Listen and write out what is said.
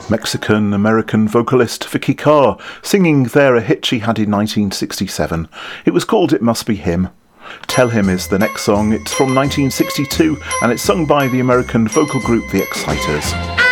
Mexican-American vocalist Vicky Carr, singing there a hit she had in 1967. It was called It Must Be Him. Tell Him is the next song. It's from 1962 and it's sung by the American vocal group The Exciters.